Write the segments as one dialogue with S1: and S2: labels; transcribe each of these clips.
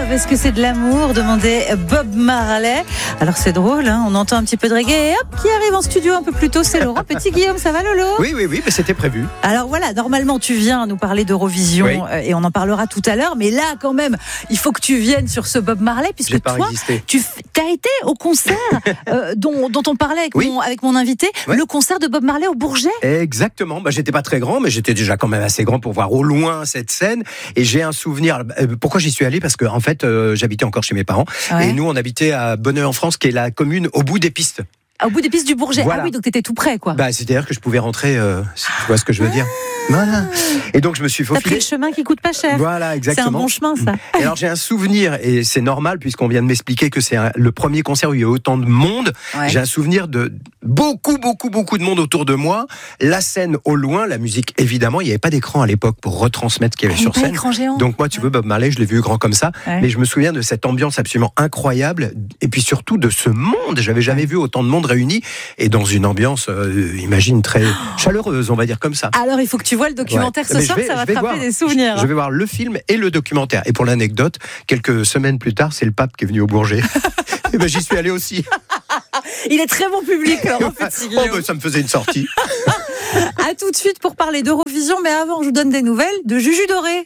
S1: Love, est-ce que c'est de l'amour? Demandait Bob Marley. Alors c'est drôle, hein, on entend un petit peu de reggae et hop, qui arrive en studio un peu plus tôt, c'est Laurent Petit-Guillaume. Ça va, Lolo?
S2: Oui, mais c'était prévu.
S1: Alors voilà, normalement tu viens nous parler d'Eurovision, oui. Et on en parlera tout à l'heure, mais là quand même, il faut que tu viennes sur ce Bob Marley, puisque toi, tu as été au concert dont on parlait avec mon invité, le concert de Bob Marley au Bourget.
S2: Exactement, j'étais pas très grand, mais j'étais déjà quand même assez grand pour voir au loin cette scène, et j'ai un souvenir. Pourquoi j'y suis allé? Parce que en fait, j'habitais encore chez mes parents, et nous on habitait à Bonneuil-en-France, qui est la commune au bout des pistes.
S1: Au bout des pistes du Bourget. Voilà. Ah oui, donc t'étais tout près, quoi.
S2: C'est-à-dire que je pouvais rentrer, si tu vois ce que je veux dire. Voilà. Et donc je me suis faufilé.
S1: T'as pris le chemin qui coûte pas cher.
S2: Voilà, exactement.
S1: C'est un bon chemin, ça.
S2: Et alors j'ai un souvenir, et c'est normal puisqu'on vient de m'expliquer que c'est le premier concert où il y a autant de monde. Ouais. J'ai un souvenir de beaucoup de monde autour de moi. La scène au loin, la musique évidemment. Il n'y avait pas d'écran à l'époque pour retransmettre ce qu'il y avait sur scène.
S1: Écran géant.
S2: Donc moi, tu veux, Bob Marley, je l'ai vu grand comme ça. Ouais. Mais je me souviens de cette ambiance absolument incroyable, et puis surtout de ce monde. J'avais jamais vu autant de monde réuni, et dans une ambiance, imagine, très chaleureuse, on va dire comme ça.
S1: Alors il faut que tu vois le documentaire ce soir, ça va te rappeler des souvenirs.
S2: Je vais voir le film et le documentaire. Et pour l'anecdote, quelques semaines plus tard, c'est le pape qui est venu au Bourget. Et j'y suis allé aussi.
S1: Il est très bon public, Laurent Petit-Guillaume.
S2: Ça me faisait une sortie.
S1: À tout de suite pour parler d'Eurovision, mais avant, je vous donne des nouvelles de Juju Doré.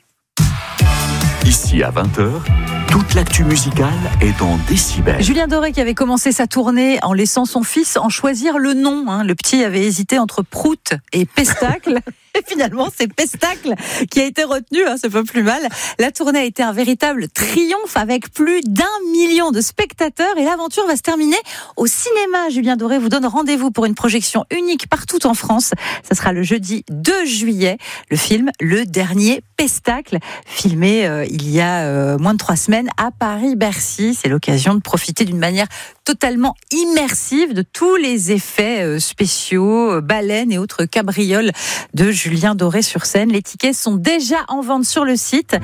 S3: Ici à 20h, toute l'actu musicale est en décibels.
S1: Julien Doré qui avait commencé sa tournée en laissant son fils en choisir le nom. Le petit avait hésité entre Prout et Pestacle. Et finalement, c'est Pestacle qui a été retenu, c'est pas plus mal. La tournée a été un véritable triomphe avec plus d'1 million de spectateurs, et l'aventure va se terminer au cinéma. Julien Doré vous donne rendez-vous pour une projection unique partout en France. Ça sera le jeudi 2 juillet. Le film Le Dernier Pestacle, filmé il y a moins de 3 semaines à Paris-Bercy. C'est l'occasion de profiter d'une manière totalement immersive de tous les effets spéciaux, baleines et autres cabrioles de Julien Doré sur scène. Les tickets sont déjà en vente sur le site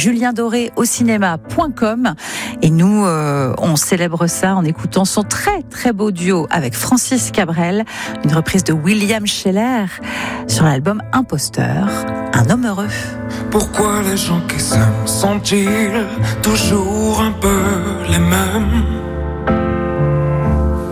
S1: juliendoré-au-cinéma.com, et nous on célèbre ça en écoutant son très très beau duo avec Francis Cabrel, une reprise de William Scheller sur l'album Imposteur, un homme heureux.
S4: Pourquoi les gens qui s'aiment sont-ils toujours un peu les mêmes?